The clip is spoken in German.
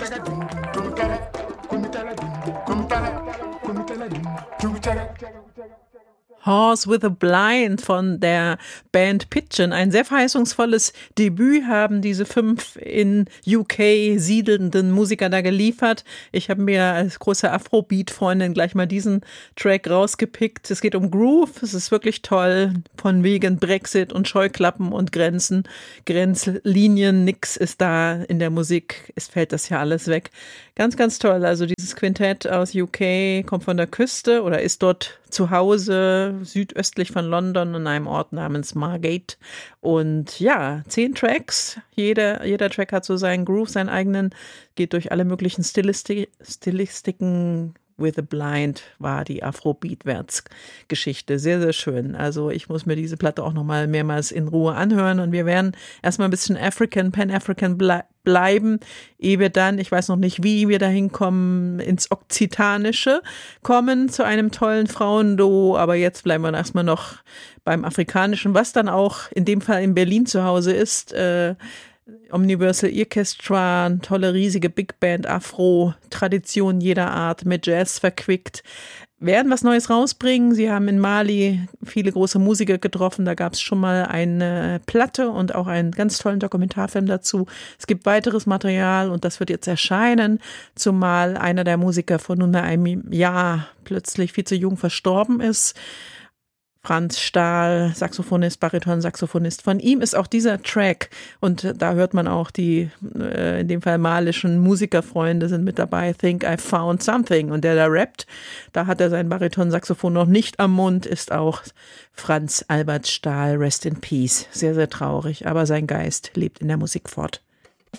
Horse with a Blind von der Band Pigeon. Ein sehr verheißungsvolles Debüt haben diese 5 in UK siedelnden Musiker da geliefert. Ich habe mir als große Afrobeat-Freundin gleich mal diesen Track rausgepickt. Es geht um Groove, es ist wirklich toll, von wegen Brexit und Scheuklappen und Grenzen, Grenzlinien, nix ist da in der Musik, es fällt das ja alles weg. Ganz, ganz toll, also dieses Quintett aus UK kommt von der Küste oder ist dort zu Hause, südöstlich von London in einem Ort namens Margate. Und ja, 10 Tracks. Jeder Track hat so seinen Groove, seinen eigenen, geht durch alle möglichen Stilistiken. With a Blind war die Afrobeat-Geschichte. Sehr, sehr schön. Also ich muss mir diese Platte auch nochmal mehrmals in Ruhe anhören und wir werden erstmal ein bisschen Pan-African bleiben, ehe wir dann, ich weiß noch nicht, wie wir da hinkommen, ins Okzitanische kommen zu einem tollen Frauenduo, aber jetzt bleiben wir erstmal noch beim Afrikanischen, was dann auch in dem Fall in Berlin zu Hause ist, Omniversal Orchestra, tolle riesige Big Band, Afro, Tradition jeder Art, mit Jazz verquickt, werden was Neues rausbringen. Sie haben in Mali viele große Musiker getroffen, da gab es schon mal eine Platte und auch einen ganz tollen Dokumentarfilm dazu. Es gibt weiteres Material und das wird jetzt erscheinen, zumal einer der Musiker vor nunmehr einem Jahr plötzlich viel zu jung verstorben ist. Franz Stahl, Saxophonist, Bariton-Saxophonist. Von ihm ist auch dieser Track und da hört man auch die, in dem Fall malischen Musikerfreunde sind mit dabei. Think I Found Something. Und der da rappt, da hat er sein Bariton-Saxophon noch nicht am Mund, ist auch Franz Albert Stahl, Rest in Peace. Sehr, sehr traurig, aber sein Geist lebt in der Musik fort.